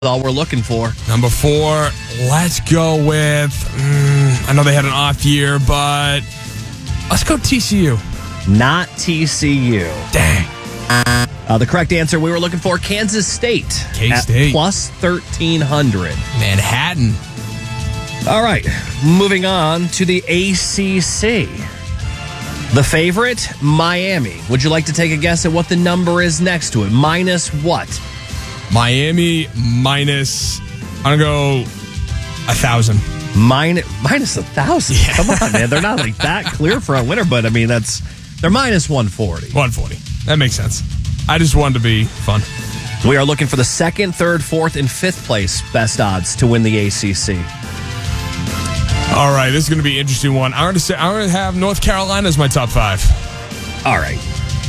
all we're looking for. Number 4, let's go with, I know they had an off year, but let's go TCU. Not TCU. Dang. The correct answer we were looking for, Kansas State. K-State. At plus 1,300. Manhattan. All right, moving on to the ACC. The favorite, Miami. Would you like to take a guess at what the number is next to it? Minus what? Miami minus, I'm going to go 1,000. Minus 1,000? Yeah. Come on, man. They're not like that clear for a winner, but I mean, they're minus 140. 140. That makes sense. I just wanted to be fun. We are looking for the 2nd, 3rd, 4th, and 5th place best odds to win the ACC. All right, this is going to be an interesting one. I'm going to have North Carolina as my top 5. All right.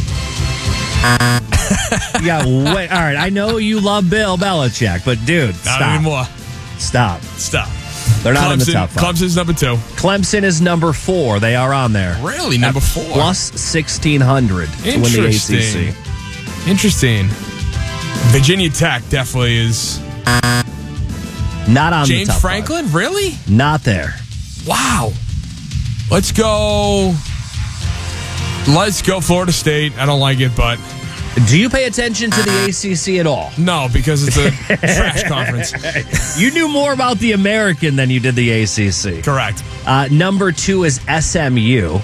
Yeah, wait. All right. I know you love Bill Belichick, but dude, stop. Not anymore. Stop. They're not in the top 5. Clemson's number 2. Clemson is number 4. They are on there. Really? Number 4? Plus 1,600 to win the ACC. Interesting. Virginia Tech definitely is. Not on the top 5. James Franklin? Really? Not there. Wow. Let's go Florida State. I don't like it, but... Do you pay attention to the ACC at all? No, because it's a trash conference. You knew more about the American than you did the ACC. Correct. Number 2 is SMU.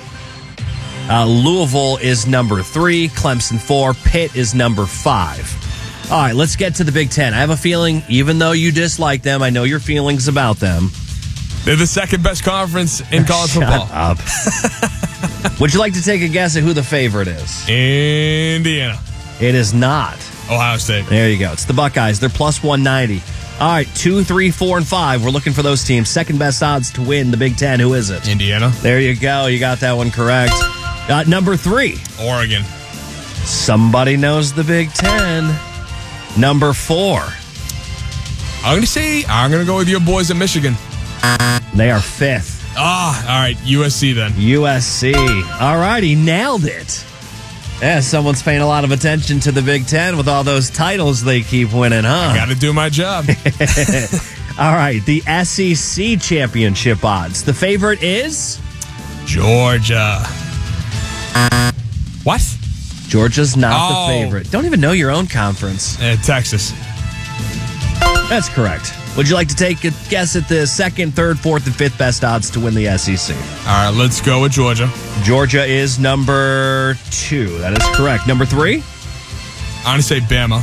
Louisville is number 3. Clemson 4. Pitt is number 5. All right, let's get to the Big Ten. I have a feeling, even though you dislike them, I know your feelings about them. They're the 2nd best conference in college football. Shut up. Would you like to take a guess at who the favorite is? Indiana. It is not. Ohio State. There you go. It's the Buckeyes. They're plus 190. All right, 2, 3, 4, and 5. We're looking for those teams. 2nd best odds to win the Big Ten. Who is it? Indiana. There you go. You got that one correct. Number 3. Oregon. Somebody knows the Big Ten. Number 4. I'm going to go with your boys at Michigan. They are 5th. All right. USC then. USC. All right, he nailed it. Yeah, someone's paying a lot of attention to the Big Ten with all those titles they keep winning, huh? Got to do my job. All right, the SEC championship odds. The favorite is? Georgia. What? Georgia's not the favorite. Don't even know your own conference. Texas. That's correct. Would you like to take a guess at the 2nd, 3rd, 4th, and 5th best odds to win the SEC? All right, let's go with Georgia. Georgia is number 2. That is correct. Number 3? I'm going to say Bama.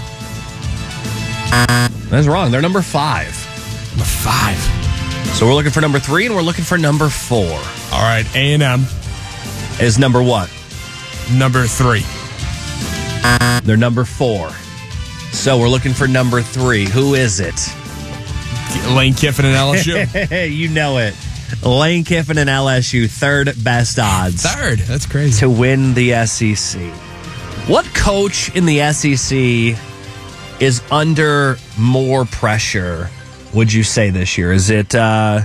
That's wrong. They're number 5. Number 5. So we're looking for number 3, and we're looking for number 4. All right, A&M. Is number what? Number 3. They're number 4. So we're looking for number 3. Who is it? Lane Kiffin and LSU. You know it. Lane Kiffin and LSU, 3rd best odds. 3rd? That's crazy. To win the SEC. What coach in the SEC is under more pressure, would you say, this year? Is it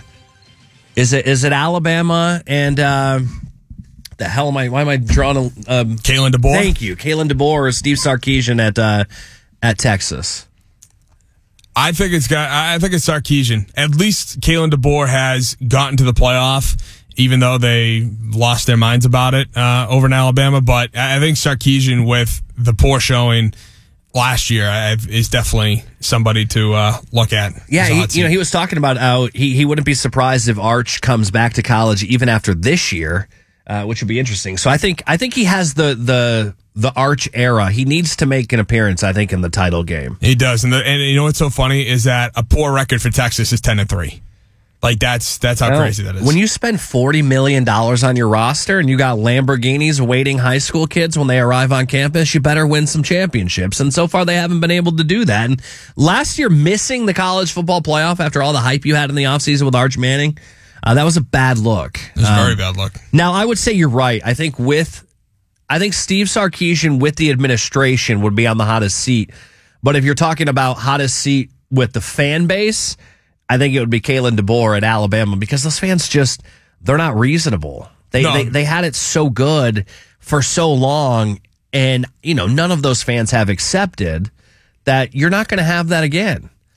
Alabama and the hell why am I drawing Kalen DeBoer? Thank you. Kalen DeBoer or Steve Sarkisian at Texas? I think it's Sarkisian. At least Kalen DeBoer has gotten to the playoff, even though they lost their minds about it over in Alabama. But I think Sarkisian, with the poor showing last year, is definitely somebody to look at. Yeah, he was talking about how he wouldn't be surprised if Arch comes back to college even after this year, which would be interesting. So I think he has the Arch era. He needs to make an appearance, I think, in the title game. He does, and you know what's so funny is that a poor record for Texas is 10-3. Like that's how crazy that is. When you spend $40 million on your roster and you got Lamborghinis waiting high school kids when they arrive on campus, you better win some championships. And so far, they haven't been able to do that. And last year, missing the college football playoff after all the hype you had in the offseason with Arch Manning, that was a bad look. It was a very bad look. Now, I would say you're right. I think Steve Sarkisian with the administration would be on the hottest seat. But if you're talking about hottest seat with the fan base, I think it would be Kalen DeBoer at Alabama, because those fans they're not reasonable. They had it so good for so long, and none of those fans have accepted that you're not going to have that again.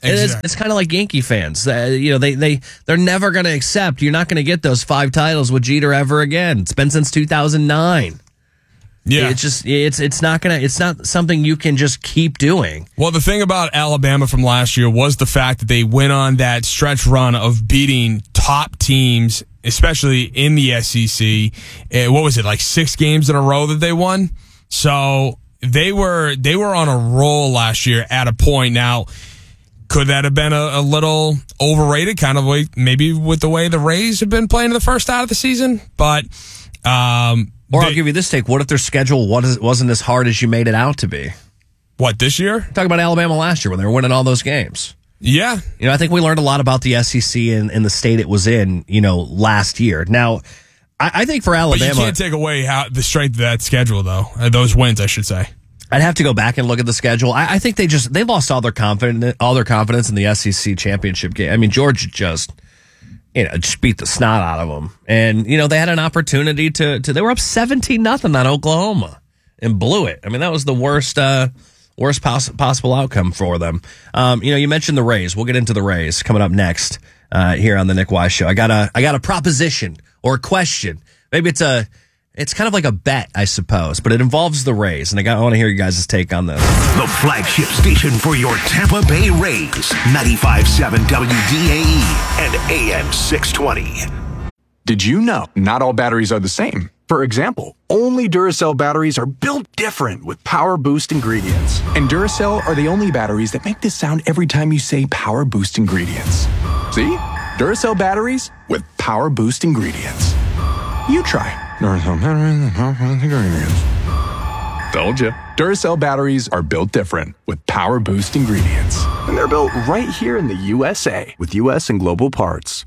It's kind of like Yankee fans. They're never going to accept. You're not going to get those 5 titles with Jeter ever again. It's been since 2009. Yeah, it's not something you can just keep doing. Well, the thing about Alabama from last year was the fact that they went on that stretch run of beating top teams, especially in the SEC. What was it, like 6 games in a row that they won? So they were on a roll last year at a point. Now, could that have been a little overrated, kind of like maybe with the way the Rays have been playing in the first half of the season? But I'll give you this take. What if their schedule wasn't as hard as you made it out to be? What, this year? Talking about Alabama last year when they were winning all those games. Yeah. I think we learned a lot about the SEC and the state it was in, last year. Now, I think for Alabama... But you can't take away the strength of that schedule, though. Those wins, I should say. I'd have to go back and look at the schedule. I think they lost all their confidence in the SEC championship game. I mean, Georgia just beat the snot out of them. And, they had an opportunity they were up 17-0 on Oklahoma and blew it. I mean, that was the worst possible outcome for them. You mentioned the Rays. We'll get into the Rays coming up next here on the Nick Wise Show. I got a proposition or a question. Maybe it's kind of like a bet, I suppose, but it involves the Rays, and I want to hear you guys' take on this. The flagship station for your Tampa Bay Rays, 95.7 WDAE and AM 620. Did you know not all batteries are the same? For example, only Duracell batteries are built different with Power Boost ingredients. And Duracell are the only batteries that make this sound every time you say Power Boost ingredients. See? Duracell batteries with Power Boost ingredients. You try. Duracell batteries with Power Boost ingredients. Told you. Duracell batteries are built different with Power Boost ingredients. And they're built right here in the USA with US and global parts.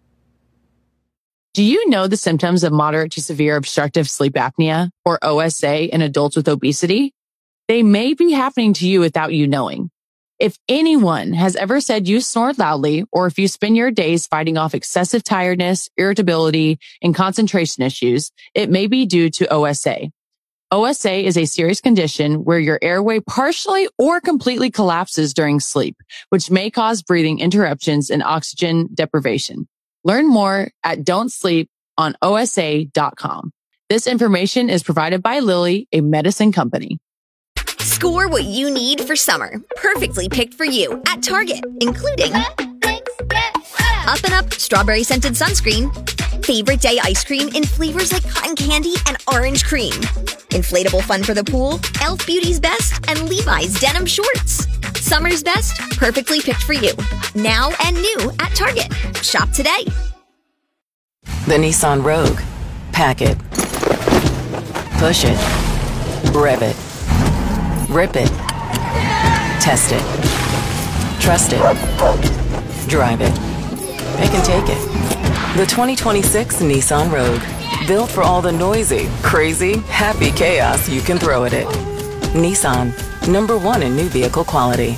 Do you know the symptoms of moderate to severe obstructive sleep apnea, or OSA, in adults with obesity? They may be happening to you without you knowing. If anyone has ever said you snore loudly, or if you spend your days fighting off excessive tiredness, irritability, and concentration issues, it may be due to OSA. OSA is a serious condition where your airway partially or completely collapses during sleep, which may cause breathing interruptions and oxygen deprivation. Learn more at don'tsleeponosa.com. This information is provided by Lilly, a medicine company. Score what you need for summer, perfectly picked for you at Target, including Up and Up strawberry scented sunscreen, favorite day ice cream in flavors like cotton candy and orange cream, inflatable fun for the pool, Elf Beauty's Best, and Levi's denim shorts. Summer's best, perfectly picked for you. Now and new at Target. Shop today. The Nissan Rogue. Pack it. Push it. Rev it. Rip it. Test it. Trust it. Drive it. It can take it. The 2026 Nissan Rogue. Built for all the noisy, crazy, happy chaos you can throw at it. Nissan. #1 in new vehicle quality.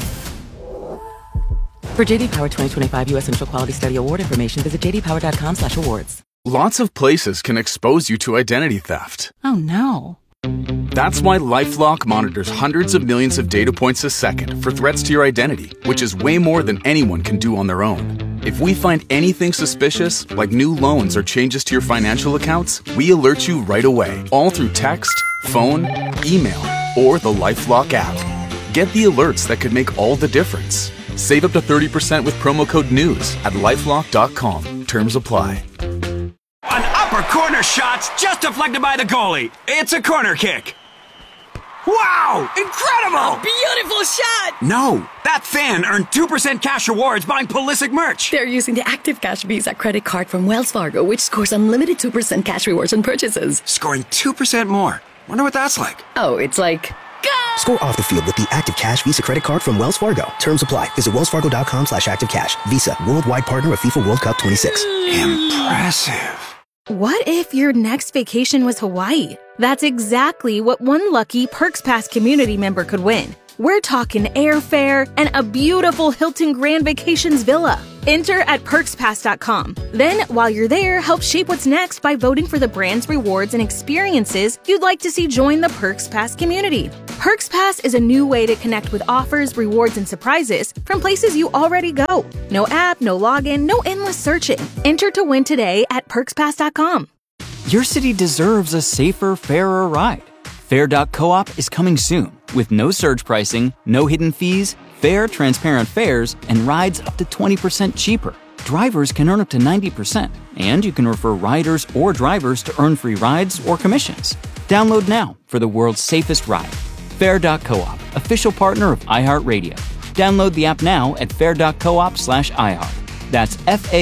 For JD Power 2025 U.S. Initial Quality Study Award information, visit jdpower.com/awards. Lots of places can expose you to identity theft. Oh no. That's why LifeLock monitors hundreds of millions of data points a second for threats to your identity, which is way more than anyone can do on their own. If we find anything suspicious, like new loans or changes to your financial accounts, we alert you right away, all through text, phone, email, or the LifeLock app. Get the alerts that could make all the difference. Save up to 30% with promo code NEWS at LifeLock.com. Terms apply. An upper corner shot's just deflected by the goalie. It's a corner kick. Wow! Incredible! Beautiful shot! No, that fan earned 2% cash rewards buying Pulisic merch. They're using the Active Cash Visa credit card from Wells Fargo, which scores unlimited 2% cash rewards on purchases. Scoring 2% more. Wonder what that's like. Oh, it's like... Go! Score off the field with the Active Cash Visa credit card from Wells Fargo. Terms apply. Visit wellsfargo.com/activecash. Visa, worldwide partner of FIFA World Cup 26. Impressive. What if your next vacation was Hawaii? That's exactly what one lucky Perks Pass community member could win. We're talking airfare and a beautiful Hilton Grand Vacations villa. Enter at perkspass.com. Then, while you're there, help shape what's next by voting for the brands, rewards, and experiences you'd like to see join the Perks Pass community. Perks Pass is a new way to connect with offers, rewards, and surprises from places you already go. No app, no login, no endless searching. Enter to win today at perkspass.com. Your city deserves a safer, fairer ride. Fair.coop is coming soon with no surge pricing, no hidden fees, fair, transparent fares, and rides up to 20% cheaper. Drivers can earn up to 90%, and you can refer riders or drivers to earn free rides or commissions. Download now for the world's safest ride. Fair.coop, official partner of iHeartRadio. Download the app now at fair.coop/iHeart. That's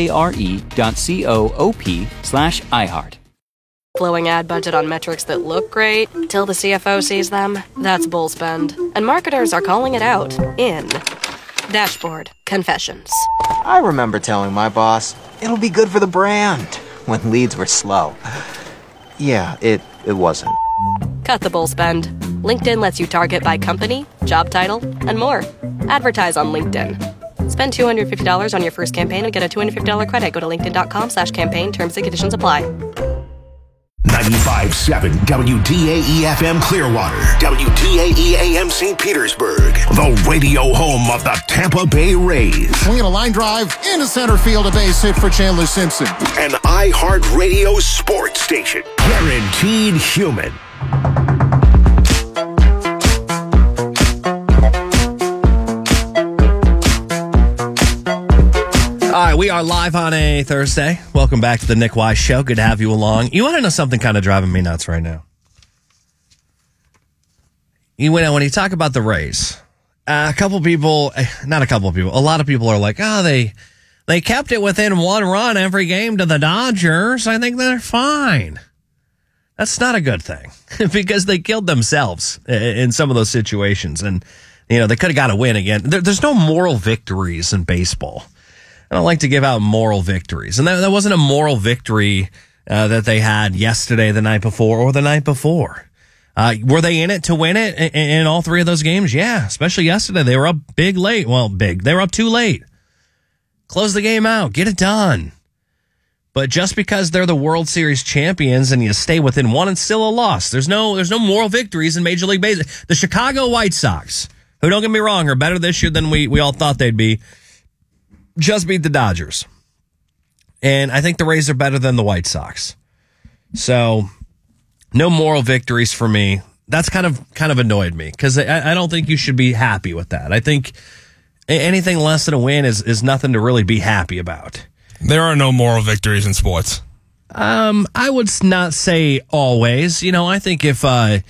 FARE.coop/iHeart. Blowing ad budget on metrics that look great till the CFO sees them. That's bull spend. And marketers are calling it out in Dashboard Confessions. I remember telling my boss, it'll be good for the brand, when leads were slow. Yeah, it wasn't. Cut the bull spend. LinkedIn lets you target by company, job title, and more. Advertise on LinkedIn. Spend $250 on your first campaign and get a $250 credit. Go to linkedin.com/campaign. Terms and conditions apply. 95.7 WDAE-FM Clearwater, WDAE-AM St. Petersburg, the radio home of the Tampa Bay Rays. Swinging a line drive into center field, a base hit for Chandler Simpson. An iHeartRadio sports station, guaranteed human. All right, we are live on a Thursday. Welcome back to the Nick Wise Show. Good to have you along. You want to know something kind of driving me nuts right now? You know, when you talk about the Rays, a lot of people are like, oh, they kept it within one run every game to the Dodgers. I think they're fine. That's not a good thing because they killed themselves in some of those situations. And, you know, they could have got a win again. There's no moral victories in baseball. I don't like to give out moral victories. And that wasn't a moral victory that they had yesterday, the night before, or the night before. Were they in it to win it in all three of those games? Yeah, especially yesterday. They were up big late. Well, big. They were up too late. Close the game out. Get it done. But just because they're the World Series champions and you stay within one, it's still a loss. There's no moral victories in Major League Baseball. The Chicago White Sox, who, don't get me wrong, are better this year than we all thought they'd be, just beat the Dodgers. And I think the Rays are better than the White Sox. So, no moral victories for me. That's kind of annoyed me because I don't think you should be happy with that. I think anything less than a win is nothing to really be happy about. There are no moral victories in sports. I would not say always. You know, I think if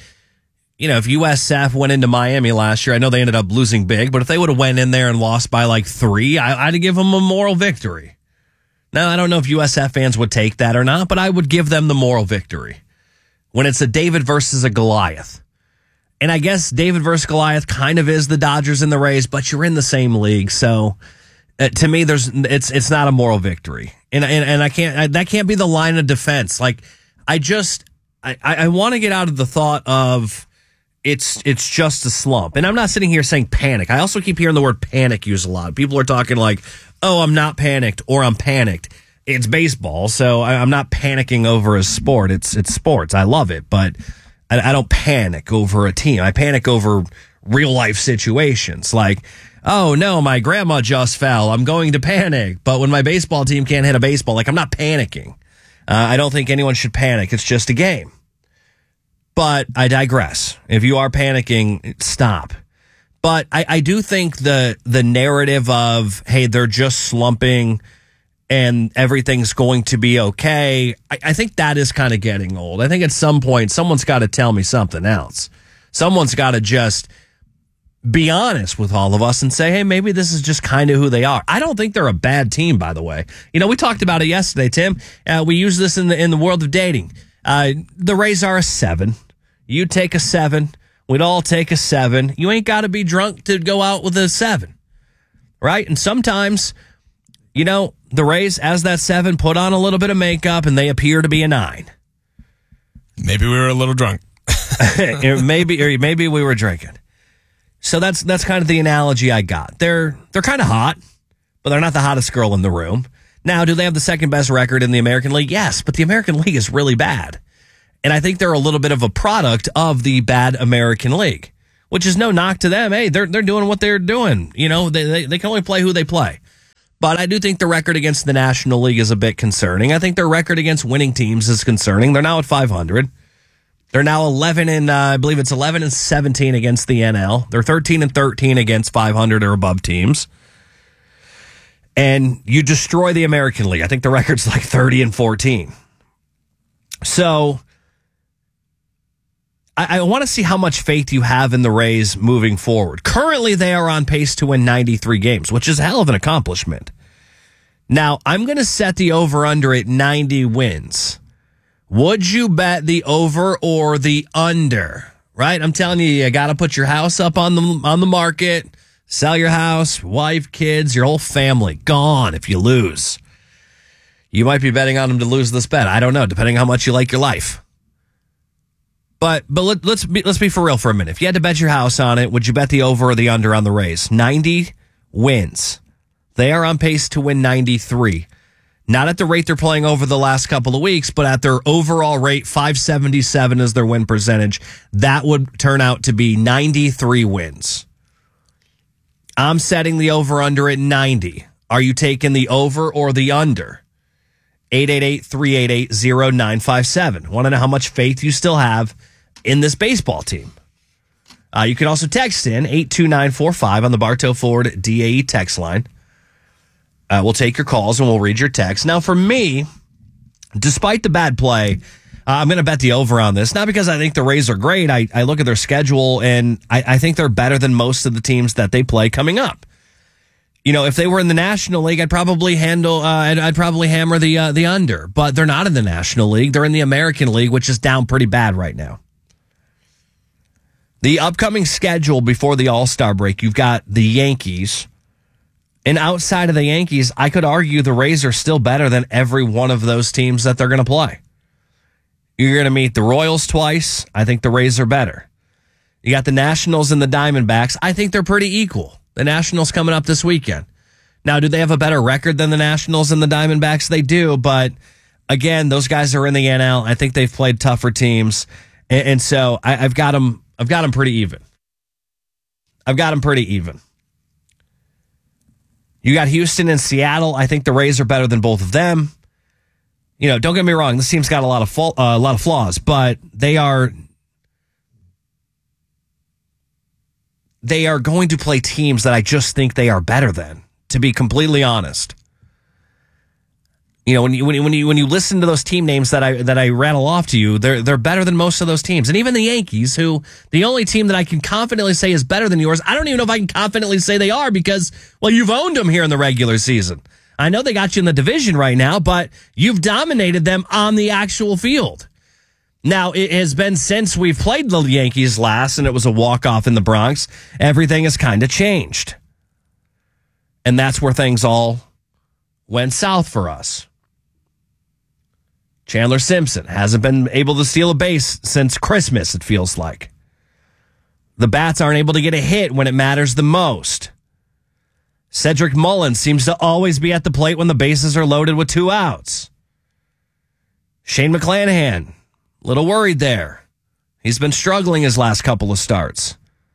USF went into Miami last year, I know they ended up losing big, but if they would have went in there and lost by like 3, I'd give them a moral victory. Now, I don't know if USF fans would take that or not, but I would give them the moral victory when it's a David versus a Goliath. And I guess David versus Goliath kind of is the Dodgers and the Rays, but you're in the same league. So to me, it's not a moral victory. And that can't be the line of defense. Like I want to get out of the thought of, it's just a slump. And I'm not sitting here saying panic. I also keep hearing the word panic used a lot. People are talking like, oh, I'm not panicked or I'm panicked. It's baseball, so I'm not panicking over a sport. It's sports. I love it, but I don't panic over a team. I panic over real life situations like, oh, no, my grandma just fell. I'm going to panic. But when my baseball team can't hit a baseball, like I'm not panicking. I don't think anyone should panic. It's just a game. But I digress. If you are panicking, stop. But I do think the narrative of, hey, they're just slumping and everything's going to be okay, I think that is kind of getting old. I think at some point, someone's got to tell me something else. Someone's got to just be honest with all of us and say, hey, maybe this is just kind of who they are. I don't think they're a bad team, by the way. You know, we talked about it yesterday, Tim. We use this in the world of dating. The Rays are a 7. You take a 7. We'd all take a 7. You ain't got to be drunk to go out with a 7, right? And sometimes, you know, the Rays, as that 7, put on a little bit of makeup and they appear to be a 9. Maybe we were a little drunk. maybe we were drinking. So that's kind of the analogy I got. They're kind of hot, but they're not the hottest girl in the room. Now, do they have the second best record in the American League? Yes, but the American League is really bad. And I think they're a little bit of a product of the bad American League. which is no knock to them. Hey, they're doing what they're doing. You know, they can only play who they play. But I do think the record against the National League is a bit concerning. I think their record against winning teams is concerning. They're now at 500. They're now 11-17 against the NL. They're 13-13 against 500 or above teams. And you destroy the American League. I think the record's like 30-14. So I want to see how much faith you have in the Rays moving forward. Currently, they are on pace to win 93 games, which is a hell of an accomplishment. Now, I'm going to set the over-under at 90 wins. Would you bet the over or the under? Right? I'm telling you got to put your house up on the market, sell your house, wife, kids, your whole family. Gone if you lose. You might be betting on them to lose this bet. I don't know, depending on how much you like your life. But let's be for real for a minute. If you had to bet your house on it, would you bet the over or the under on the Rays? 90 wins. They are on pace to win 93. Not at the rate they're playing over the last couple of weeks, but at their overall rate, 577 is their win percentage. That would turn out to be 93 wins. I'm setting the over-under at 90. Are you taking the over or the under? 888-388-0957. Want to know how much faith you still have in this baseball team? You can also text in 82945 on the Bartow Ford DAE text line. We'll take your calls and we'll read your texts. Now, for me, despite the bad play, I'm going to bet the over on this. Not because I think the Rays are great. I look at their schedule, and I think they're better than most of the teams that they play coming up. You know, if they were in the National League, I'd probably hammer the under. But they're not in the National League. They're in the American League, which is down pretty bad right now. The upcoming schedule before the All-Star break, you've got the Yankees. And outside of the Yankees, I could argue the Rays are still better than every one of those teams that they're going to play. You're going to meet the Royals twice. I think the Rays are better. You got the Nationals and the Diamondbacks. I think they're pretty equal. The Nationals coming up this weekend. Now, do they have a better record than the Nationals and the Diamondbacks? They do, but again, those guys are in the NL. I think they've played tougher teams, and so I've got them pretty even. I've got them pretty even. You got Houston and Seattle. I think the Rays are better than both of them. You know, don't get me wrong. This team's got a lot of flaws, but they are going to play teams that I just think they are better than. To be completely honest, you know, when you listen to those team names that I rattle off to you, they're better than most of those teams, and even the Yankees, who the only team that I can confidently say is better than yours. I don't even know if I can confidently say they are because, well, you've owned them here in the regular season. I know they got you in the division right now, but you've dominated them on the actual field. Now, it has been since we've played the Yankees last, and it was a walk-off in the Bronx, everything has kind of changed. And that's where things all went south for us. Chandler Simpson hasn't been able to steal a base since Christmas, it feels like. The bats aren't able to get a hit when it matters the most. Cedric Mullins seems to always be at the plate when the bases are loaded with 2 outs. Shane McClanahan, a little worried there. He's been struggling his last couple of starts.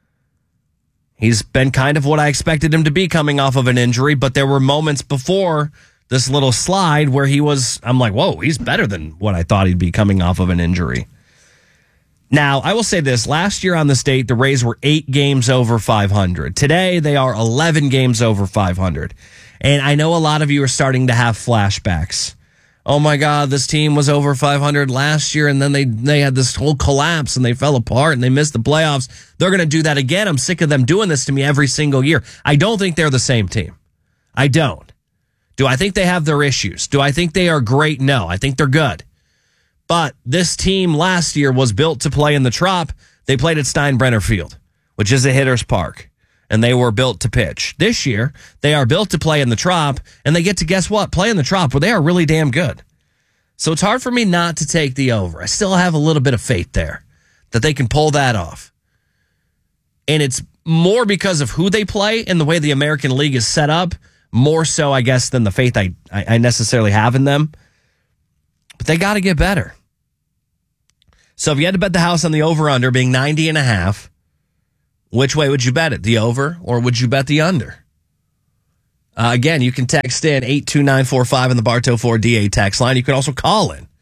He's been kind of what I expected him to be coming off of an injury, but there were moments before this little slide where I'm like, whoa, he's better than what I thought he'd be coming off of an injury. Now, I will say this. Last year on this date, the Rays were 8 games over 500. Today, they are 11 games over 500. And I know a lot of you are starting to have flashbacks. Oh, my God, this team was over 500 last year, and then they had this whole collapse, and they fell apart, and they missed the playoffs. They're going to do that again. I'm sick of them doing this to me every single year. I don't think they're the same team. I don't. Do I think they have their issues? Do I think they are great? No, I think they're good. But this team last year was built to play in the Trop. They played at Steinbrenner Field, which is a hitter's park, and they were built to pitch. This year, they are built to play in the Trop, and they get to, guess what, play in the Trop, where they are really damn good. So it's hard for me not to take the over. I still have a little bit of faith there that they can pull that off. And it's more because of who they play and the way the American League is set up, more so, I guess, than the faith I necessarily have in them. But they got to get better. So if you had to bet the house on the over-under being 90.5, Which way would you bet it? The over, or would you bet the under? Again, you can text in 82945 in the Bartow Ford DA text line. You can also call in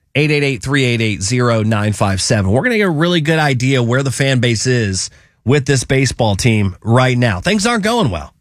888-388-0957. We're going to get a really good idea where the fan base is with this baseball team right now. Things aren't going well.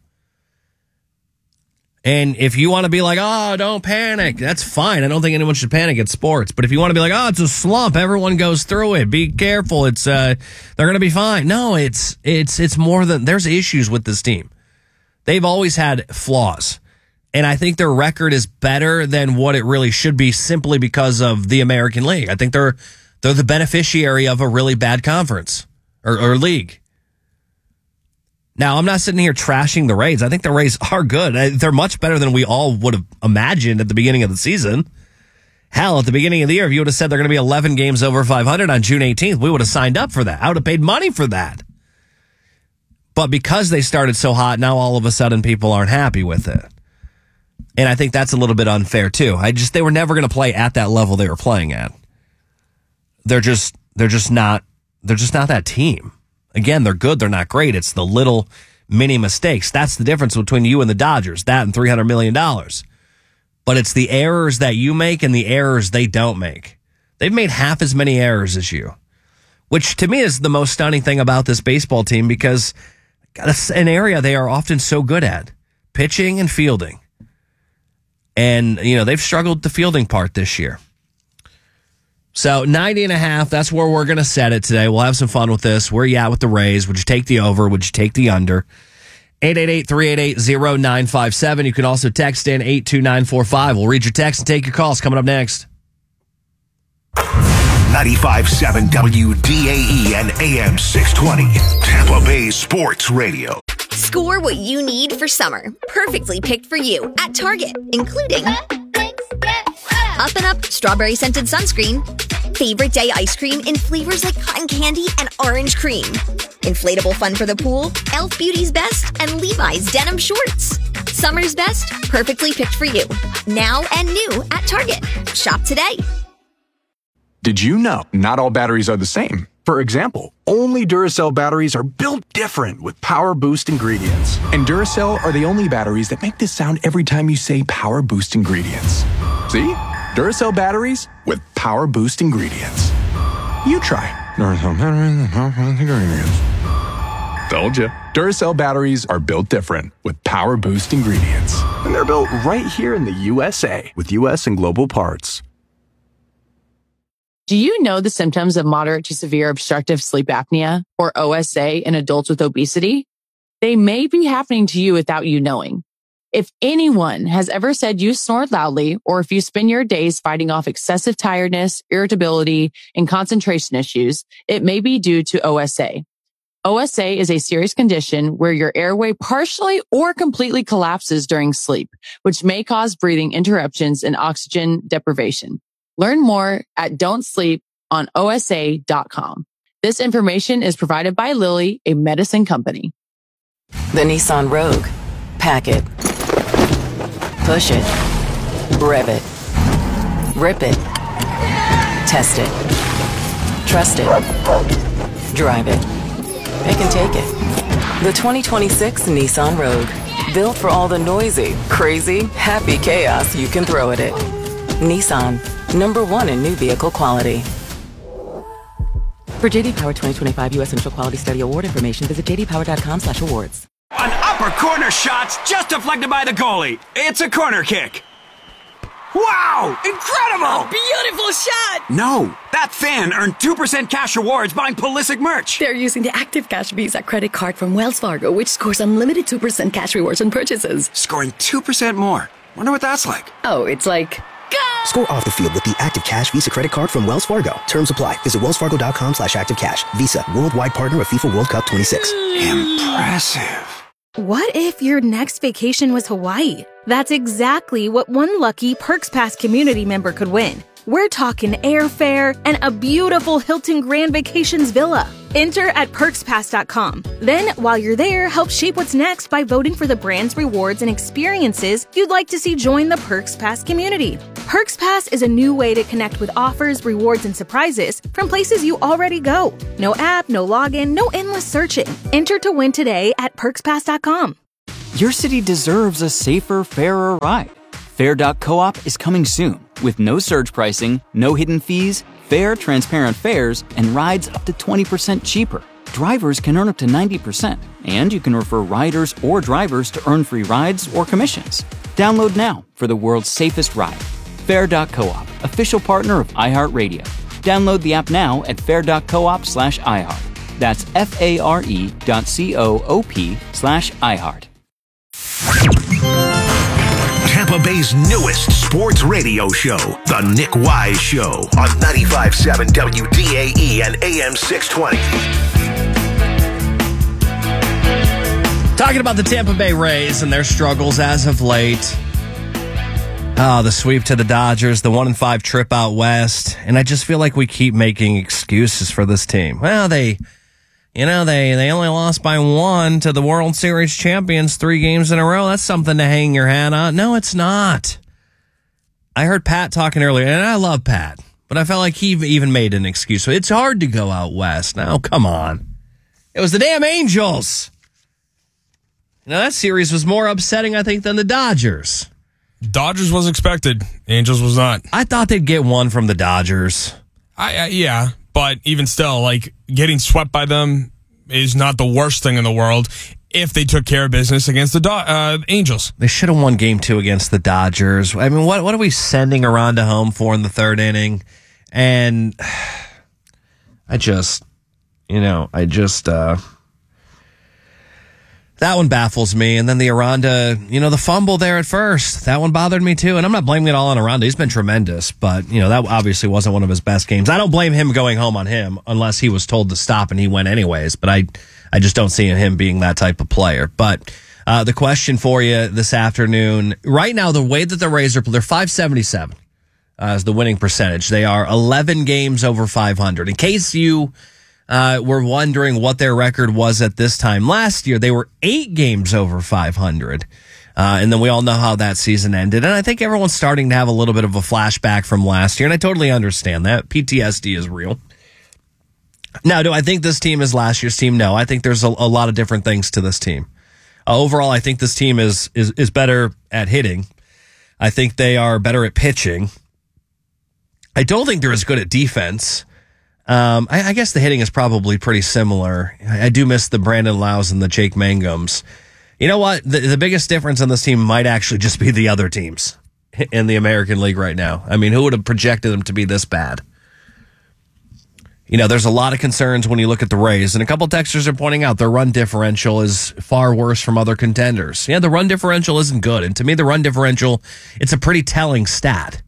And if you want to be like, oh, don't panic, that's fine. I don't think anyone should panic at sports. But if you want to be like, oh, it's a slump, everyone goes through it, be careful, it's they're going to be fine. No, it's more than, there's issues with this team. They've always had flaws. And I think their record is better than what it really should be simply because of the American League. I think they're the beneficiary of a really bad conference or league. Now, I'm not sitting here trashing the Rays. I think the Rays are good. They're much better than we all would have imagined at the beginning of the season. Hell, at the beginning of the year, if you would have said they're going to be 11 games over 500 on June 18th, we would have signed up for that. I would have paid money for that. But because they started so hot, now all of a sudden people aren't happy with it. And I think that's a little bit unfair too. They were never going to play at that level they were playing at. They're just not that team. Again, they're good, they're not great. It's the little mini mistakes. That's the difference between you and the Dodgers, that and $300 million. But it's the errors that you make and the errors they don't make. They've made half as many errors as you, which to me is the most stunning thing about this baseball team because it's an area they are often so good at, pitching and fielding. And, they've struggled with the fielding part this year. So 90.5, that's where we're going to set it today. We'll have some fun with this. Where are you at with the Rays? Would you take the over? Would you take the under? 888-388-0957. You can also text in 82945. We'll read your text and take your calls coming up next. 95.7 WDAE and AM 620. Tampa Bay Sports Radio. Score what you need for summer. Perfectly picked for you at Target, including Up and Up strawberry scented sunscreen, favorite day ice cream in flavors like cotton candy and orange cream, inflatable fun for the pool, Elf Beauty's Best, and Levi's denim shorts. Summer's best, perfectly picked for you. Now and new at Target. Shop today. Did you know not all batteries are the same? For example, only Duracell batteries are built different with Power Boost ingredients. And Duracell are the only batteries that make this sound every time you say Power Boost ingredients. See? Duracell batteries with Power Boost ingredients. You try. Duracell batteries with Power Boost ingredients. Told you. Duracell batteries are built different with Power Boost ingredients. And they're built right here in the USA with US and global parts. Do you know the symptoms of moderate to severe obstructive sleep apnea, or OSA, in adults with obesity? They may be happening to you without you knowing. If anyone has ever said you snore loudly, or if you spend your days fighting off excessive tiredness, irritability, and concentration issues, it may be due to OSA. OSA is a serious condition where your airway partially or completely collapses during sleep, which may cause breathing interruptions and oxygen deprivation. Learn more at don'tsleeponosa.com. This information is provided by Lilly, a medicine company. The Nissan Rogue. Pack it. Push it. Rev it. Rip it. Test it. Trust it. Drive it. Pick and take it. The 2026 Nissan Rogue. Built for all the noisy, crazy, happy chaos you can throw at it. Nissan. #1 in new vehicle quality. For JD Power 2025 U.S. Initial Quality Study Award information, visit jdpower.com/awards. An upper corner shot's just deflected by the goalie. It's a corner kick. Wow! Incredible! Beautiful shot! No, that fan earned 2% cash rewards buying Pulisic merch. They're using the Active Cash Visa credit card from Wells Fargo, which scores unlimited 2% cash rewards on purchases. Scoring 2% more. Wonder what that's like. Oh, it's like... Score off the field with the Active Cash Visa credit card from Wells Fargo. Terms apply. Visit wellsfargo.com/activecash. Visa, worldwide partner of FIFA World Cup 26. Impressive. What if your next vacation was Hawaii? That's exactly what one lucky Perks Pass community member could win. We're talking airfare and a beautiful Hilton Grand Vacations villa. Enter at perkspass.com. Then, while you're there, help shape what's next by voting for the brands, rewards, and experiences you'd like to see join the Perks Pass community. Perks Pass is a new way to connect with offers, rewards, and surprises from places you already go. No app, no login, no endless searching. Enter to win today at perkspass.com. Your city deserves a safer, fairer ride. Fair.coop is coming soon with no surge pricing, no hidden fees, fair, transparent fares, and rides up to 20% cheaper. Drivers can earn up to 90%, and you can refer riders or drivers to earn free rides or commissions. Download now for the world's safest ride. Fair.coop, official partner of iHeartRadio. Download the app now at fair.coop/iHeart. That's FARE.coop/iHeart. Tampa Bay's newest sports radio show, The Nick Wise Show, on 95.7 WDAE and AM 620. Talking about the Tampa Bay Rays and their struggles as of late. Oh, the sweep to the Dodgers, the 1-5 trip out west. And I just feel like we keep making excuses for this team. Well, they only lost by 1 to the World Series champions 3 games in a row. That's something to hang your hat on. No, it's not. I heard Pat talking earlier, and I love Pat, but I felt like he even made an excuse. So it's hard to go out west. Now, come on. It was the damn Angels. That series was more upsetting, I think, than the Dodgers. Dodgers was expected. Angels was not. I thought they'd get one from the Dodgers. Yeah, but even still, getting swept by them is not the worst thing in the world if they took care of business against the Angels. They should have won Game 2 against the Dodgers. I mean, what are we sending Aranda home for in the 3rd inning? And that one baffles me. And then the Aranda, the fumble there at first, that one bothered me too. And I'm not blaming it all on Aranda. He's been tremendous, but that obviously wasn't one of his best games. I don't blame him going home on him unless he was told to stop and he went anyways. But I just don't see him being that type of player. But the question for you this afternoon, right now, the way that the Rays are, they're 577 as the winning percentage. They are 11 games over 500. In case you were wondering what their record was at this time last year, they were 8 games over 500. And then we all know how that season ended. And I think everyone's starting to have a little bit of a flashback from last year. And I totally understand that. PTSD is real. Now, do I think this team is last year's team? No. I think there's a lot of different things to this team. Overall, I think this team is better at hitting. I think they are better at pitching. I don't think they're as good at defense. I guess the hitting is probably pretty similar. I do miss the Brandon Lows and the Jake Mangums. You know what? The biggest difference on this team might actually just be the other teams in the American League right now. I mean, who would have projected them to be this bad? There's a lot of concerns when you look at the Rays, and a couple texters are pointing out their run differential is far worse from other contenders. Yeah, the run differential isn't good, and to me, the run differential, it's a pretty telling stat.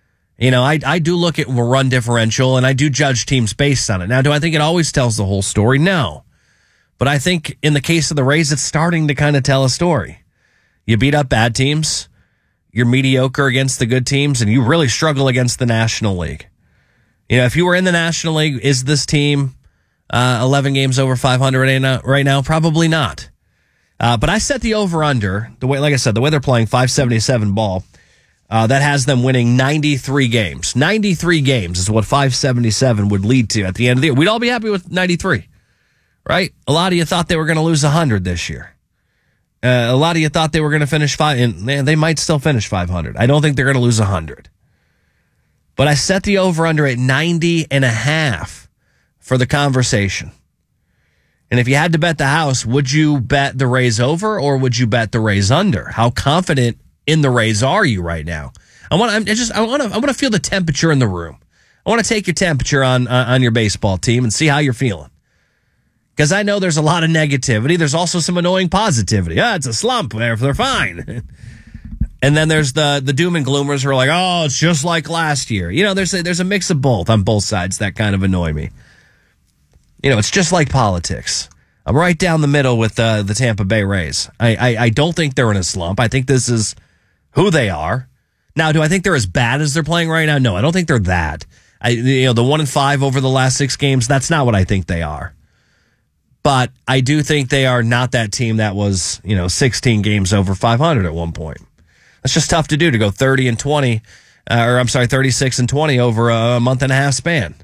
I do look at run differential, and I do judge teams based on it. Now, do I think it always tells the whole story? No. But I think in the case of the Rays, it's starting to kind of tell a story. You beat up bad teams, you're mediocre against the good teams, and you really struggle against the National League. If you were in the National League, is this team 11 games over 500 right now? Probably not. But I set the over-under, like I said, the way they're playing 577 ball, that has them winning 93 games. 93 games is what 577 would lead to at the end of the year. We'd all be happy with 93, right? A lot of you thought they were going to lose 100 this year. A lot of you thought they were going to finish and they might still finish 500. I don't think they're going to lose 100. But I set the over-under at 90.5 for the conversation. And if you had to bet the house, would you bet the Rays over or would you bet the Rays under? How confident in the Rays are you right now? I want to feel the temperature in the room. I want to take your temperature on your baseball team and see how you're feeling. Because I know there's a lot of negativity. There's also some annoying positivity. It's a slump. They're fine. And then there's the doom and gloomers who are like, oh, it's just like last year. There's a mix of both on both sides that kind of annoy me. It's just like politics. I'm right down the middle with the Tampa Bay Rays. I don't think they're in a slump. I think this is who they are. Now, do I think they're as bad as they're playing right now? No, I don't think they're that. The 1-5 over the last 6 games, that's not what I think they are. But I do think they are not that team that was, 16 games over 500 at one point. That's just tough to do, to go 30-20 36-20 over a month and a half span.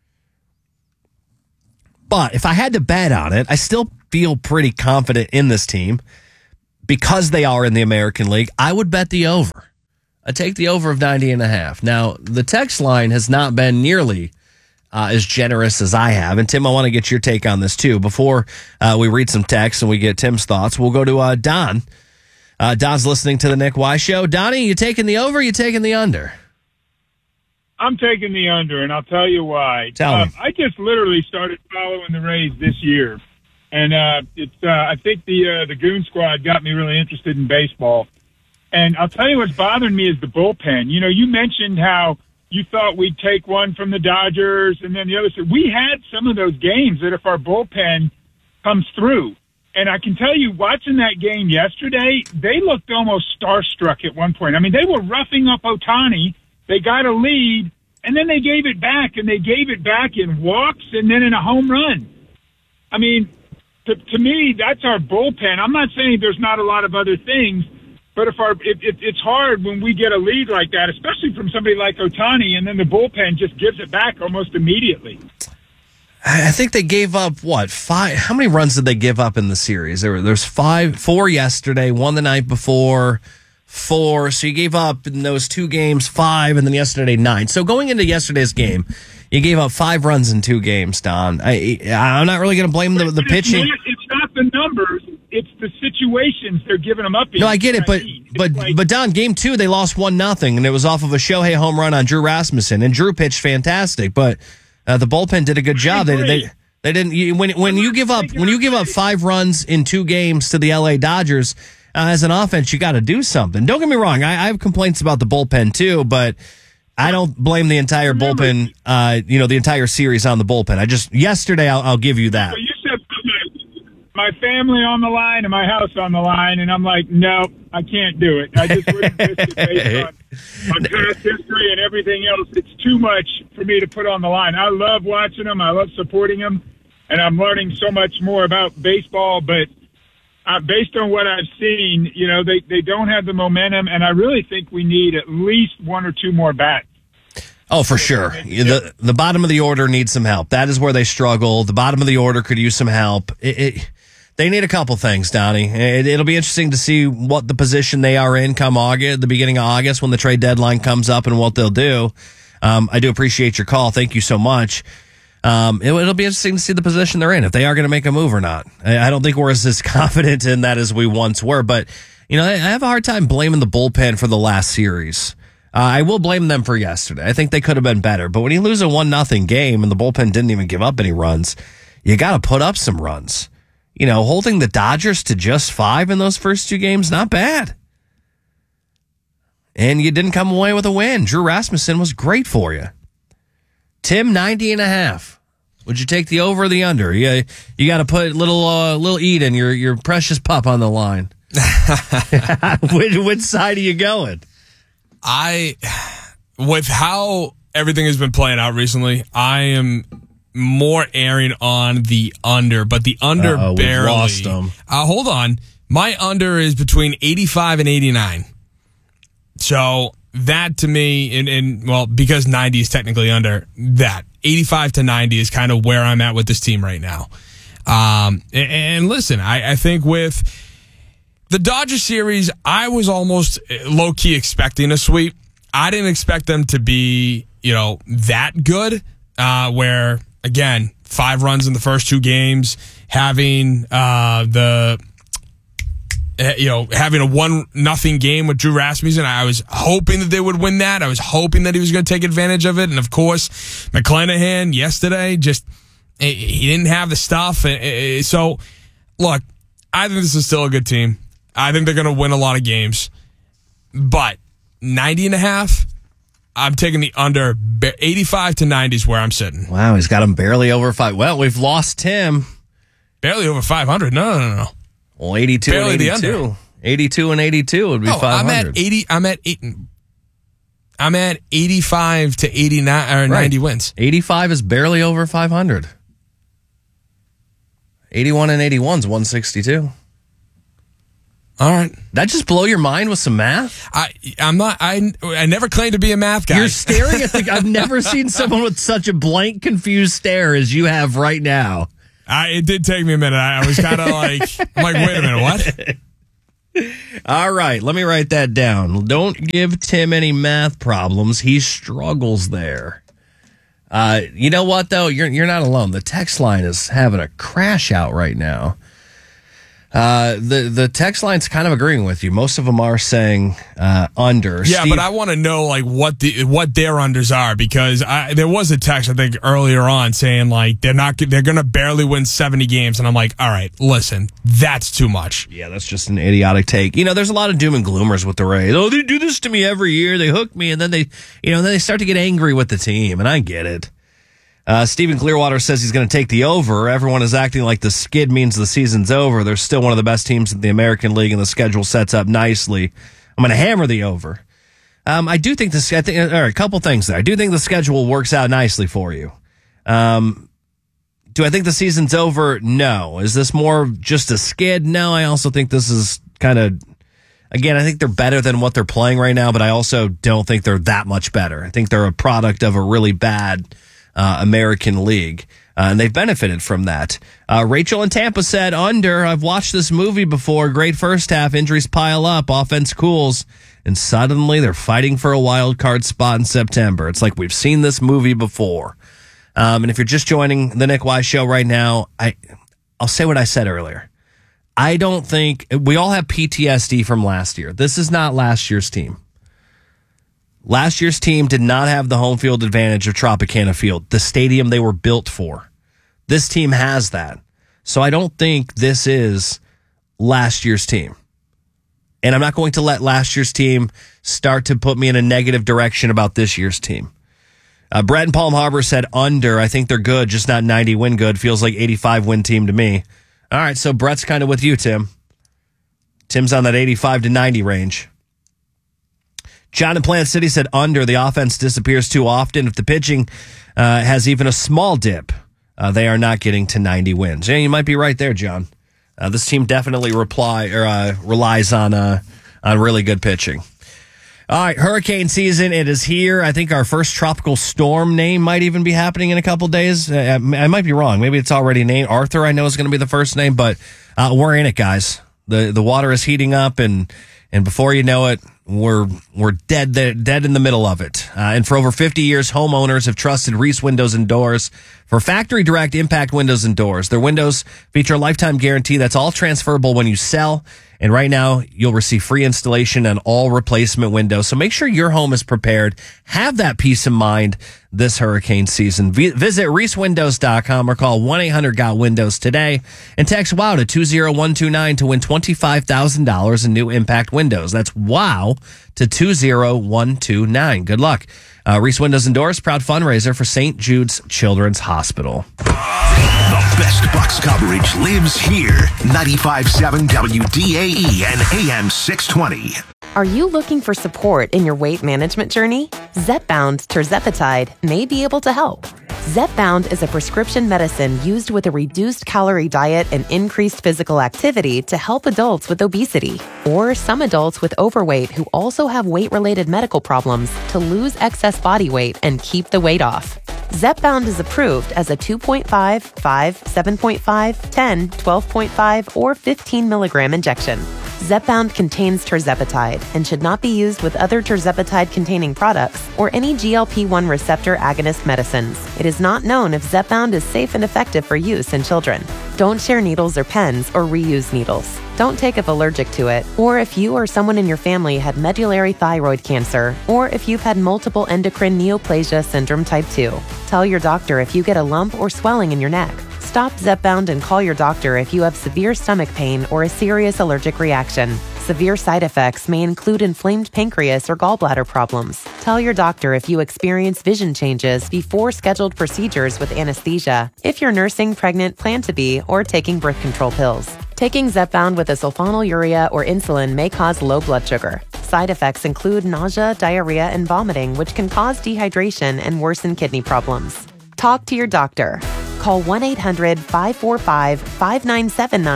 But if I had to bet on it, I still feel pretty confident in this team because they are in the American League. I would bet the over. I take the over of 90.5. Now, the text line has not been nearly as generous as I have. And Tim, I want to get your take on this too. Before we read some texts and we get Tim's thoughts, we'll go to Don. Don's listening to the Nick Y Show. Donnie, you taking the over or you taking the under? I'm taking the under, and I'll tell you why. Tell me. I just literally started following the Rays this year, and I think the Goon Squad got me really interested in baseball. And I'll tell you what's bothering me is the bullpen. You know, you mentioned how you thought we'd take one from the Dodgers, and then the other side. We had some of those games that if our bullpen comes through, and I can tell you, watching that game yesterday, they looked almost starstruck at one point. I mean, they were roughing up Ohtani. They got a lead, and then they gave it back, and they gave it back in walks and then in a home run. I mean, to me, that's our bullpen. I'm not saying there's not a lot of other things, but it's hard when we get a lead like that, especially from somebody like Ohtani, and then the bullpen just gives it back almost immediately. I think they gave up, five? How many runs did they give up in the series? There's 4 yesterday, 1 the night before, 4. So you gave up in those 2 games 5, and then yesterday 9. So going into yesterday's game, you gave up 5 runs in 2 games, Don. I'm not really going to blame the pitching. It's not the numbers. It's the situations they're giving them up in. No, I get it, but Don, game 2, they lost 1-0, and it was off of a Shohei home run on Drew Rasmussen, and Drew pitched fantastic, but the bullpen did a good job. They didn't. When you give up 5 runs in 2 games to the LA Dodgers, as an offense, you got to do something. Don't get me wrong. I have complaints about the bullpen too, but I don't blame the entire bullpen. The entire series on the bullpen. Yesterday, I'll give you that. So you said my family on the line and my house on the line, and I'm like, no, I can't do it. I just wouldn't risk it based on past history and everything else. It's too much for me to put on the line. I love watching them. I love supporting them, and I'm learning so much more about baseball, but based on what I've seen, they don't have the momentum, and I really think we need at least 1 or 2 more bats. Oh, for sure. The bottom of the order needs some help. That is where they struggle. The bottom of the order could use some help. They need a couple things, Donnie. It'll be interesting to see what the position they are in come August, the beginning of August, when the trade deadline comes up, and what they'll do. I do appreciate your call. Thank you so much. It'll be interesting to see the position they're in, if they are going to make a move or not. I don't think we're as confident in that as we once were, but I have a hard time blaming the bullpen for the last series. I will blame them for yesterday. I think they could have been better, but when you lose a 1-0 game and the bullpen didn't even give up any runs, you got to put up some runs. Holding the Dodgers to just 5 in those first 2 games, not bad. And you didn't come away with a win. Drew Rasmussen was great for you. Tim, 90.5. Would you take the over or the under? You got to put little Eden, your precious pup, on the line. Which side are you going? With how everything has been playing out recently, I am more erring on the under, but the under barely. We've lost them. Hold on. My under is between 85 and 89. So that to me, and because 90 is technically under, that 85 to 90 is kind of where I'm at with this team right now. And listen, I think with the Dodgers series, I was almost low key expecting a sweep. I didn't expect them to be, that good, where again, 5 runs in the first 2 games, having having a 1-0 game with Drew Rasmussen. I was hoping that they would win that. I was hoping that he was going to take advantage of it. And of course, McClanahan yesterday, he didn't have the stuff. So look, I think this is still a good team. I think they're going to win a lot of games, but 90.5, I'm taking the under. 85 to 90 is where I'm sitting. Wow, he's got him barely over 5. Well, we've lost Tim. Barely over 500. No. Well, 82 barely and 82. 82 and 82 would be 500. I'm at 85 to 89 or 90 wins. 85 is barely over 500. 81 and 81 is 162. All right. That just blow your mind with some math? I'm not. I never claimed to be a math guy. You're staring at the. I've never seen someone with such a blank, confused stare as you have right now. It did take me a minute. I was kind of like, wait a minute, what? All right, let me write that down. Don't give Tim any math problems. He struggles there. You know what, though? You're not alone. The text line is having a crash out right now. The text line's kind of agreeing with you. Most of them are saying under. Yeah, Steve, but I want to know what their unders are, because there was a text I think earlier on saying they're going to barely win 70 games, and I'm like, all right, listen, that's too much. Yeah, that's just an idiotic take. There's a lot of doom and gloomers with the Rays. Oh, they do this to me every year. They hook me, and then they start to get angry with the team, and I get it. Stephen Clearwater says he's going to take the over. Everyone is acting like the skid means the season's over. They're still one of the best teams in the American League, and the schedule sets up nicely. I'm going to hammer the over. I do think all right, a couple things there. I do think the schedule works out nicely for you. Do I think the season's over? No. Is this more just a skid? No. I also think this is kind of, again, I think they're better than what they're playing right now, but I also don't think they're that much better. I think they're a product of a really bad American League, and they've benefited from that. Rachel in Tampa said under. I've watched this movie before. Great first half. Injuries pile up. Offense cools. And suddenly they're fighting for a wild card spot in September. It's like we've seen this movie before. And if you're just joining the Nick Wise Show right now, I'll say what I said earlier. I don't think we all have PTSD from last year. This is not last year's team. Last year's team did not have the home field advantage of Tropicana Field, the stadium they were built for. This team has that. So I don't think this is last year's team. And I'm not going to let last year's team start to put me in a negative direction about this year's team. Brett in Palm Harbor said under. I think they're good, just not 90 win good. Feels like 85 win team to me. All right, so Brett's kind of with you, Tim. Tim's on that 85 to 90 range. John in Plant City said under. The offense disappears too often. If the pitching has even a small dip, they are not getting to 90 wins. Yeah, you might be right there, John. This team definitely relies on really good pitching. All right, hurricane season, it is here. I think our first tropical storm name might even be happening in a couple days. I might be wrong. Maybe it's already named. Arthur, I know, is going to be the first name, but we're in it, guys. The water is heating up, and before you know it, we're dead in the middle of it. And for over 50 years, homeowners have trusted Reese Windows and Doors for factory direct impact windows and doors. Their windows feature a lifetime guarantee that's all transferable when you sell. And right now, you'll receive free installation on all replacement windows. So make sure your home is prepared. Have that peace of mind this hurricane season. Visit ReeseWindows.com or call 1-800-GOT-WINDOWS today and text WOW to 20129 to win $25,000 in new impact windows. That's WOW to 20129. Good luck. Reese Windows and Doors, proud fundraiser for St. Jude's Children's Hospital. The best Bucks coverage lives here. 95.7 WDAE and AM 620. Are you looking for support in your weight management journey? Zepbound tirzepatide may be able to help. Zepbound is a prescription medicine used with a reduced calorie diet and increased physical activity to help adults with obesity, or some adults with overweight who also have weight-related medical problems to lose excess body weight and keep the weight off. Zepbound is approved as a 2.5, 5, 7.5, 10, 12.5, or 15 milligram injection. Zepbound contains tirzepatide and should not be used with other tirzepatide-containing products or any GLP-1 receptor agonist medicines. It is not known if Zepbound is safe and effective for use in children. Don't share needles or pens or reuse needles. Don't take if allergic to it, or if you or someone in your family had medullary thyroid cancer, or if you've had multiple endocrine neoplasia syndrome type 2. Tell your doctor if you get a lump or swelling in your neck. Stop Zepbound and call your doctor if you have severe stomach pain or a serious allergic reaction. Severe side effects may include inflamed pancreas or gallbladder problems. Tell your doctor if you experience vision changes before scheduled procedures with anesthesia, if you're nursing, pregnant, plan to be, or taking birth control pills. Taking Zepbound with a sulfonylurea or insulin may cause low blood sugar. Side effects include nausea, diarrhea, and vomiting, which can cause dehydration and worsen kidney problems. Talk to your doctor. Call 1-800-545-5979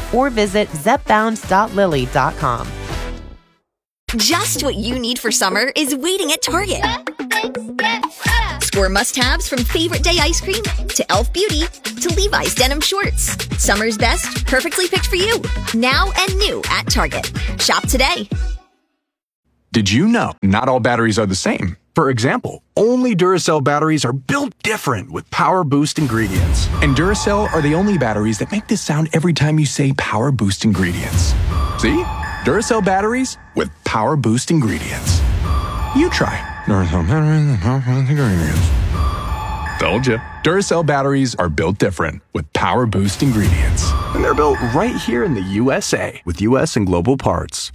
or visit zepbound.lily.com. Just what you need for summer is waiting at Target. Score must-haves from Favorite Day ice cream to Elf Beauty to Levi's denim shorts. Summer's best, perfectly picked for you. Now and new at Target. Shop today. Did you know not all batteries are the same? For example, only Duracell batteries are built different with Power Boost ingredients. And Duracell are the only batteries that make this sound every time you say Power Boost ingredients. See? Duracell batteries with Power Boost ingredients. You try. Duracell batteries with Power Boost ingredients. Told you. Duracell batteries are built different with Power Boost ingredients. And they're built right here in the USA with US and global parts.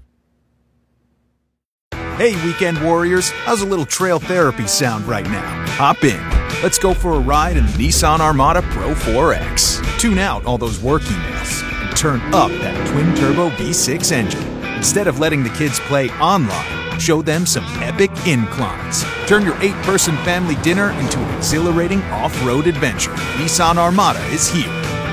Hey, weekend warriors, how's a little trail therapy sound right now? Hop in. Let's go for a ride in the Nissan Armada Pro 4X. Tune out all those work emails and turn up that twin-turbo V6 engine. Instead of letting the kids play online, show them some epic inclines. Turn your 8-person family dinner into an exhilarating off-road adventure. Nissan Armada is here.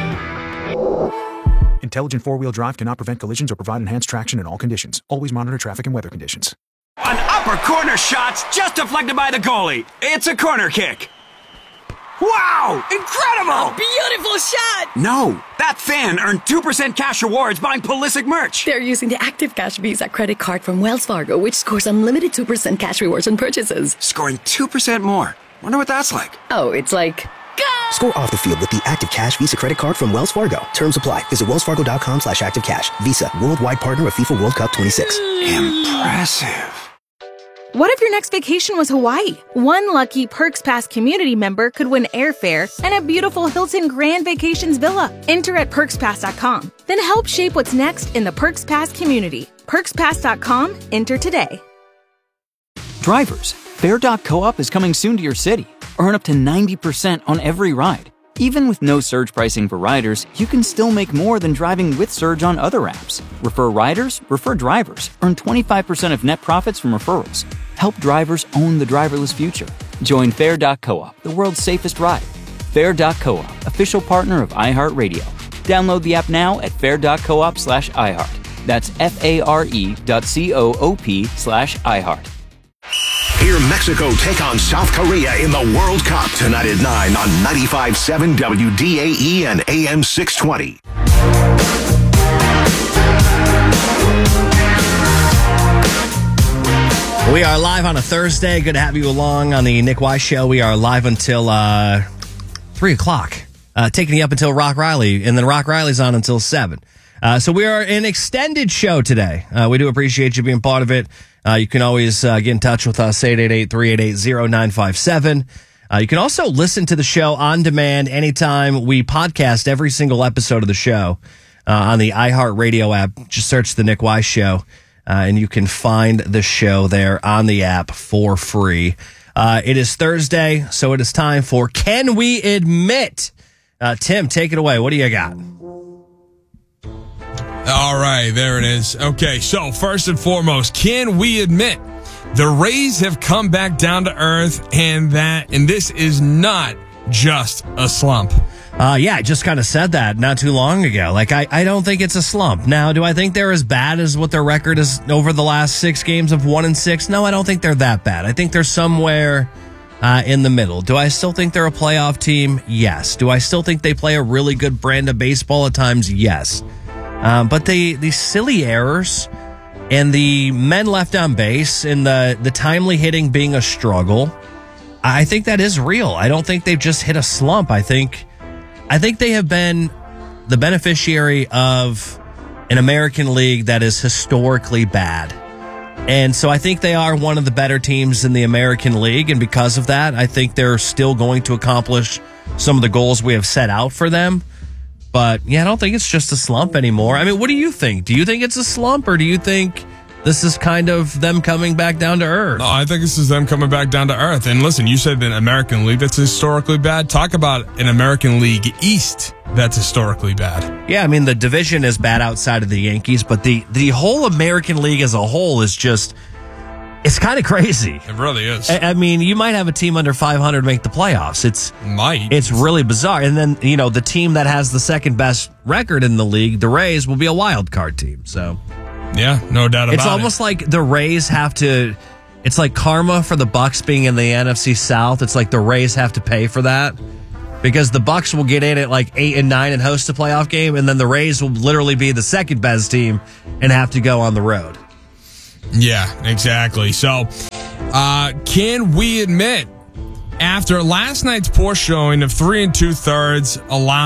Intelligent four-wheel drive cannot prevent collisions or provide enhanced traction in all conditions. Always monitor traffic and weather conditions. An upper corner shot's just deflected by the goalie. It's a corner kick. Wow! Incredible! Beautiful shot! No, that fan earned 2% cash rewards buying Pulisic merch. They're using the Active Cash Visa credit card from Wells Fargo, which scores unlimited 2% cash rewards on purchases. Scoring 2% more. Wonder what that's like. Oh, it's like... Score off the field with the Active Cash Visa credit card from Wells Fargo. Terms apply. Visit wellsfargo.com/activecash. Visa, worldwide partner of FIFA World Cup 26. Impressive. What if your next vacation was Hawaii? One lucky Perks Pass community member could win airfare and a beautiful Hilton Grand Vacations villa. Enter at perkspass.com. Then help shape what's next in the Perks Pass community. Perkspass.com. Enter today. Drivers, Fair.coop is coming soon to your city. Earn up to 90% on every ride. Even with no surge pricing for riders, you can still make more than driving with Surge on other apps. Refer riders, refer drivers. Earn 25% of net profits from referrals. Help drivers own the driverless future. Join Fair.coop, the world's safest ride. Fair.coop, official partner of iHeartRadio. Download the app now at fair.coop/iHeart. That's FARE.coop/iHeart. Hear Mexico take on South Korea in the World Cup tonight at 9 on 95.7 WDAE and AM 620. We are live on a Thursday. Good to have you along on the Nick Weiss Show. We are live until 3 o'clock, taking you up until Rock Riley, and then Rock Riley's on until 7. So we are an extended show today. We do appreciate you being part of it. You can always get in touch with us, 888-388-0957. You can also listen to the show on demand anytime. We podcast every single episode of the show on the iHeartRadio app. Just search The Nick Weiss Show, and you can find the show there on the app for free. It is Thursday, so it is time for Can We Admit? Tim, take it away. What do you got? All right, there it is. Okay, so first and foremost, can we admit the Rays have come back down to earth and this is not just a slump? Yeah, I just kind of said that not too long ago. Like, I don't think it's a slump. Now, do I think they're as bad as what their record is over the last 6 games of 1-6? No, I don't think they're that bad. I think they're somewhere in the middle. Do I still think they're a playoff team? Yes. Do I still think they play a really good brand of baseball at times? Yes. But the silly errors and the men left on base and the timely hitting being a struggle, I think that is real. I don't think they've just hit a slump. I think they have been the beneficiary of an American League that is historically bad. And so I think they are one of the better teams in the American League. And because of that, I think they're still going to accomplish some of the goals we have set out for them. But, yeah, I don't think it's just a slump anymore. I mean, what do you think? Do you think it's a slump, or do you think this is kind of them coming back down to earth? No, I think this is them coming back down to earth. And listen, you said the American League that's historically bad. Talk about an American League East that's historically bad. Yeah, I mean, the division is bad outside of the Yankees, but the whole American League as a whole is just, It's kind of crazy. It really is. I mean, you might have a team under 500 make the playoffs. It's really bizarre. And then, the team that has the second best record in the league, the Rays, will be a wild card team. So, yeah, no doubt about it. It's almost like the Rays have to. It's like karma for the Bucks being in the NFC South. It's like the Rays have to pay for that because the Bucks will get in at like 8 and 9 and host a playoff game, and then the Rays will literally be the second best team and have to go on the road. Yeah, exactly. So, can we admit, after last night's poor showing of 3 2/3,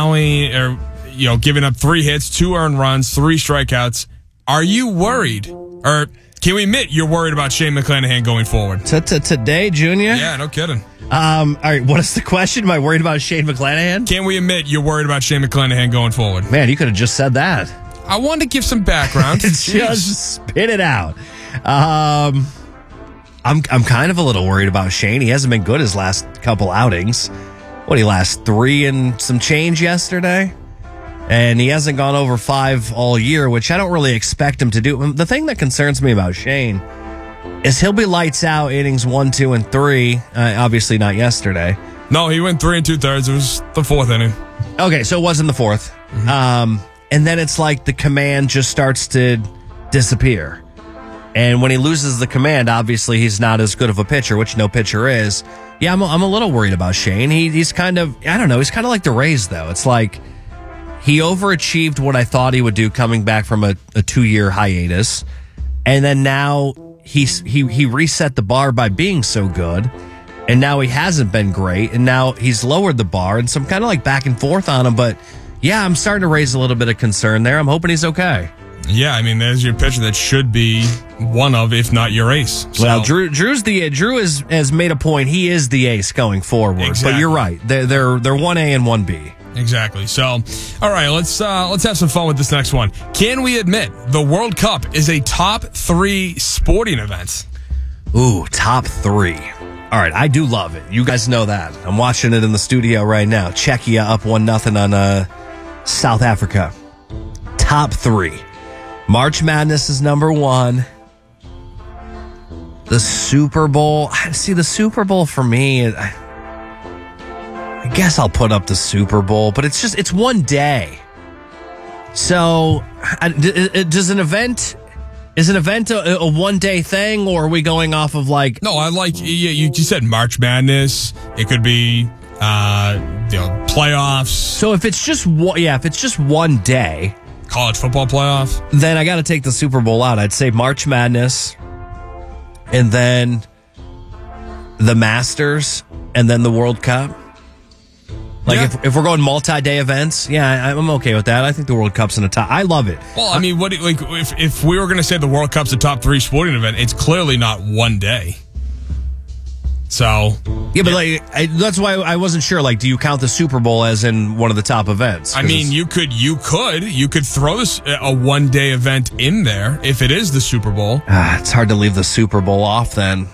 giving up 3 hits, 2 earned runs, 3 strikeouts, are you worried? Or can we admit you're worried about Shane McClanahan going forward? Today, Junior? Yeah, no kidding. All right, what is the question? Am I worried about Shane McClanahan? Can we admit you're worried about Shane McClanahan going forward? Man, you could have just said that. I wanted to give some background. Just spit it out. I'm kind of a little worried about Shane. He hasn't been good his last couple outings. He last 3 and some change yesterday? And he hasn't gone over 5 all year, which I don't really expect him to do. The thing that concerns me about Shane is he'll be lights out innings 1, 2, and 3. Obviously not yesterday. No, he went 3 2/3. It was the 4th inning. Okay, so it wasn't the 4th. Mm-hmm. And then it's like the command just starts to disappear. And when he loses the command, obviously he's not as good of a pitcher, which no pitcher is. Yeah, I'm a little worried about Shane. He's kind of, I don't know, he's kind of like the Rays, though. It's like he overachieved what I thought he would do coming back from a 2-year hiatus. And then now he reset the bar by being so good. And now he hasn't been great. And now he's lowered the bar. And so I'm kind of like back and forth on him. But yeah, I'm starting to raise a little bit of concern there. I'm hoping he's okay. Yeah, I mean, there's your pitcher that should be one of, if not your ace. So. Well, Drew has made a point. He is the ace going forward. Exactly. But you're right. They're 1A and 1B. Exactly. So, all right, let's have some fun with this next one. Can we admit the World Cup is a top 3 sporting event? Ooh, top 3. All right, I do love it. You guys know that. I'm watching it in the studio right now. Czechia up 1-0 on South Africa. Top 3. March Madness is number 1. The Super Bowl. See, the Super Bowl for me, I guess I'll put up the Super Bowl, but it's one day. So, is an event a one-day thing, or are we going off of like... No, I like, you said March Madness. It could be, playoffs. So if it's just one day... College football playoff. Then I got to take the Super Bowl out. I'd say March Madness, and then the Masters, and then the World Cup. If we're going multi-day events, yeah, I'm okay with that. I think the World Cup's in the top. I love it. Well, I mean, if we were going to say the World Cup's a top 3 sporting event, it's clearly not one day. So yeah, but that's why I wasn't sure. Like, do you count the Super Bowl as in one of the top events? I mean, you could throw this a one-day event in there if it is the Super Bowl. It's hard to leave the Super Bowl off then.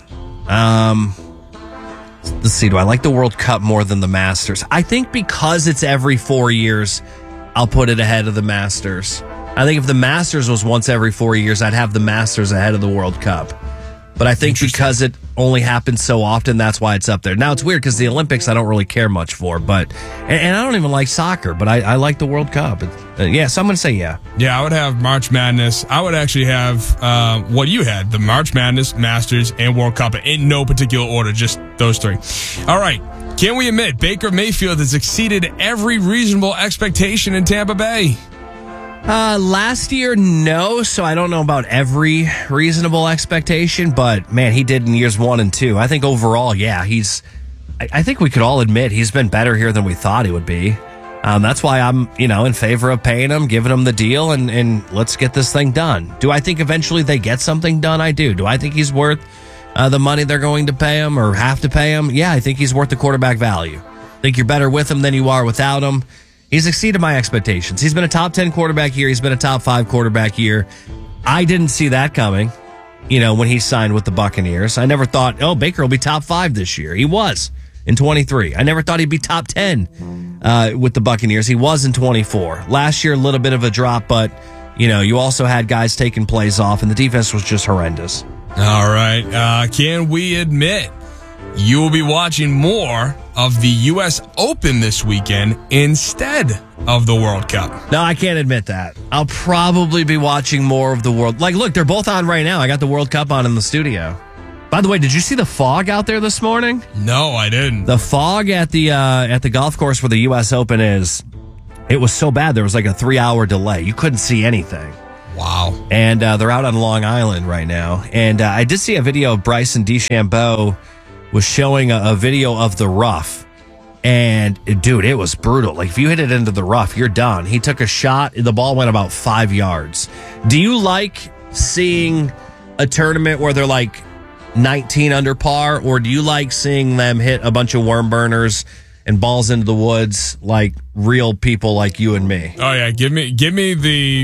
Let's see. Do I like the World Cup more than the Masters? I think because it's every 4 years, I'll put it ahead of the Masters. I think if the Masters was once every 4 years, I'd have the Masters ahead of the World Cup. But I think because it only happens so often, that's why it's up there. Now, it's weird because the Olympics I don't really care much for, but and I don't even like soccer, but I like the World Cup. So I'm going to say yeah. Yeah, I would have March Madness. I would actually have what you had, the March Madness, Masters, and World Cup in no particular order, just those 3. All right. Can we admit Baker Mayfield has exceeded every reasonable expectation in Tampa Bay? Last year, no, so I don't know about every reasonable expectation, but man, he did in years 1 and 2. I think overall, yeah, I think we could all admit he's been better here than we thought he would be. That's why I'm, in favor of paying him, giving him the deal, and let's get this thing done. Do I think eventually they get something done? I do. Do I think he's worth the money they're going to pay him or have to pay him? Yeah, I think he's worth the quarterback value. I think you're better with him than you are without him. He's exceeded my expectations. He's been a top 10 quarterback year. He's been a top 5 quarterback year. I didn't see that coming, when he signed with the Buccaneers. I never thought, Baker will be top 5 this year. He was in 23. I never thought he'd be top 10 with the Buccaneers. He was in 24. Last year, a little bit of a drop, but, you also had guys taking plays off, and the defense was just horrendous. All right. Can we admit you will be watching more of the U.S. Open this weekend instead of the World Cup? No, I can't admit that. I'll probably be watching more of the World. Like, look, they're both on right now. I got the World Cup on in the studio. By the way, did you see the fog out there this morning? No, I didn't. The fog at the golf course where the U.S. Open is, it was so bad there was like a 3-hour delay. You couldn't see anything. Wow. And they're out on Long Island right now. And I did see a video of Bryson DeChambeau was showing a video of the rough. And, dude, it was brutal. Like, if you hit it into the rough, you're done. He took a shot. The ball went about 5 yards. Do you like seeing a tournament where they're like 19 under par, or do you like seeing them hit a bunch of worm burners and balls into the woods like real people like you and me? Oh yeah, give me the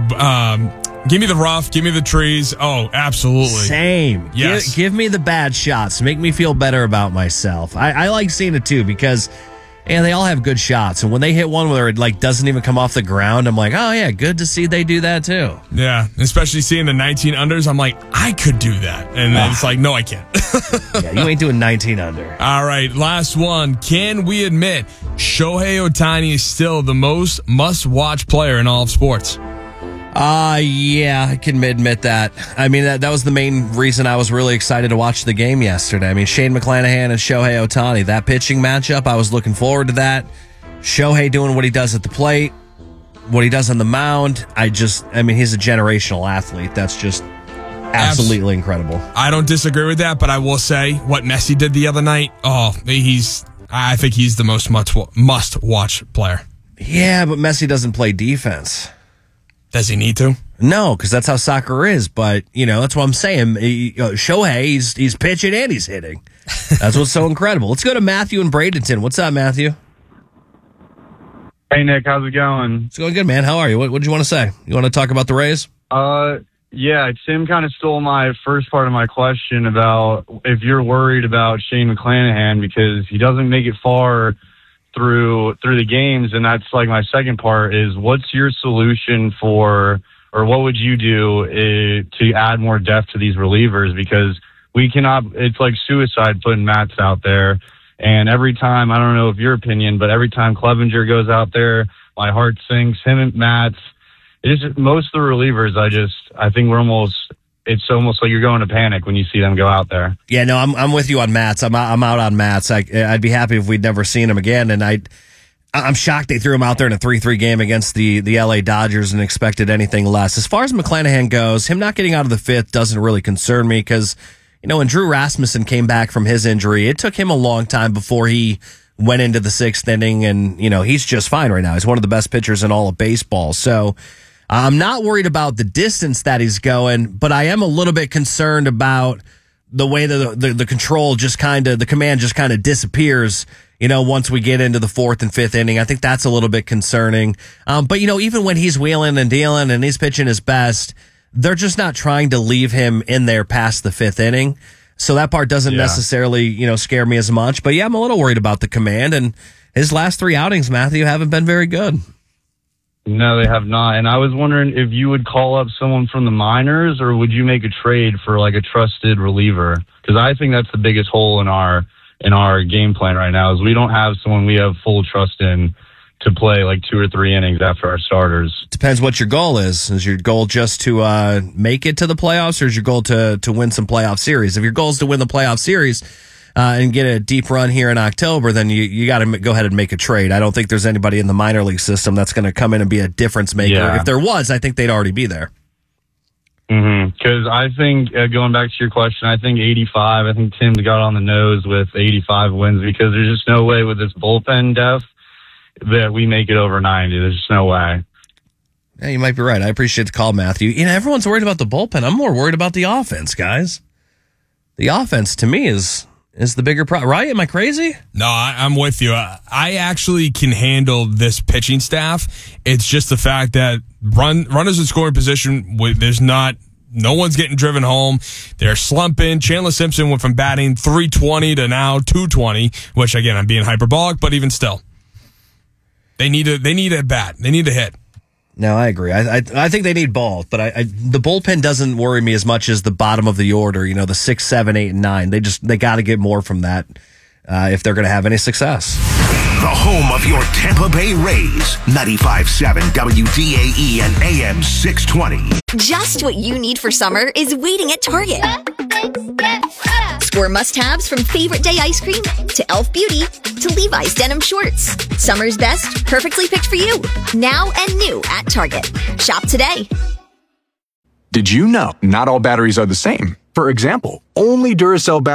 rough, give me the trees. Oh, absolutely. Same. Yes. Give me the bad shots. Make me feel better about myself. I like seeing it too because they all have good shots. And when they hit one where it like doesn't even come off the ground, I'm like, oh yeah, good to see they do that too. Yeah, especially seeing the 19 unders, I'm like, I could do that. And it's like, no, I can't. Yeah, you ain't doing 19 under. All right, last one. Can we admit Shohei Ohtani is still the most must-watch player in all of sports? Yeah, I can admit that. I mean, that was the main reason I was really excited to watch the game yesterday. I mean, Shane McClanahan and Shohei Ohtani, that pitching matchup, I was looking forward to that. Shohei doing what he does at the plate, what he does on the mound. he's a generational athlete. That's just absolutely incredible. I don't disagree with that, but I will say what Messi did the other night, I think he's the most must-watch player. Yeah, but Messi doesn't play defense. Does he need to? No, because that's how soccer is. But, that's what I'm saying. Shohei, he's pitching and he's hitting. That's what's so incredible. Let's go to Matthew in Bradenton. What's up, Matthew? Hey, Nick. How's it going? It's going good, man. How are you? What did you want to say? You want to talk about the Rays? Yeah, Tim kind of stole my first part of my question about if you're worried about Shane McClanahan because he doesn't make it far through the games, and that's like my second part is what's your solution or what would you do to add more depth to these relievers, because we cannot, it's like suicide putting Matz out there, and every time, I don't know if your opinion, but every time Clevenger goes out there, my heart sinks. Him and Matz, it's just, most of the relievers, I think it's almost like you're going to panic when you see them go out there. Yeah, no, I'm with you on Matz. I'm out on Matz. I'd be happy if we'd never seen him again. And I'm shocked they threw him out there in a 3-3 game against the LA Dodgers and expected anything less. As far as McClanahan goes, him not getting out of the fifth doesn't really concern me because, when Drew Rasmussen came back from his injury, it took him a long time before he went into the sixth inning. And, he's just fine right now. He's one of the best pitchers in all of baseball. So I'm not worried about the distance that he's going, but I am a little bit concerned about the way the control the command just kind of disappears, once we get into the fourth and fifth inning. I think that's a little bit concerning. But, even when he's wheeling and dealing and he's pitching his best, they're just not trying to leave him in there past the fifth inning. So that part doesn't necessarily, scare me as much. But yeah, I'm a little worried about the command, and his last 3 outings, Matthew, haven't been very good. No, they have not. And I was wondering if you would call up someone from the minors, or would you make a trade for like a trusted reliever? Because I think that's the biggest hole in our game plan right now is we don't have someone we have full trust in to play like 2 or 3 innings after our starters. Depends what your goal is. Is your goal just to make it to the playoffs, or is your goal to win some playoff series? If your goal is to win the playoff series and get a deep run here in October, then you got to go ahead and make a trade. I don't think there's anybody in the minor league system that's going to come in and be a difference maker. Yeah. If there was, I think they'd already be there. Because I think, going back to your question, I think 85, I think Tim's got on the nose with 85 wins, because there's just no way with this bullpen depth that we make it over 90. There's just no way. Yeah, you might be right. I appreciate the call, Matthew. Everyone's worried about the bullpen. I'm more worried about the offense, guys. The offense, to me, is the bigger problem. Right? Am I crazy? No, I'm with you. I actually can handle this pitching staff. It's just the fact that runners in scoring position, no one's getting driven home. They're slumping. Chandler Simpson went from batting 320 to now 220, which, again, I'm being hyperbolic, but even still. They need a bat. They need a hit. No, I agree. I think they need both, but the bullpen doesn't worry me as much as the bottom of the order. You know, the 6, 7, 8, and 9. They got to get more from that if they're going to have any success. The home of your Tampa Bay Rays, 95.7 WDAE and AM 620. Just what you need for summer is waiting at Target. Score must-haves from Favorite Day ice cream to Elf Beauty to Levi's denim shorts. Summer's best, perfectly picked for you. Now and new at Target. Shop today. Did you know not all batteries are the same? For example, only Duracell batteries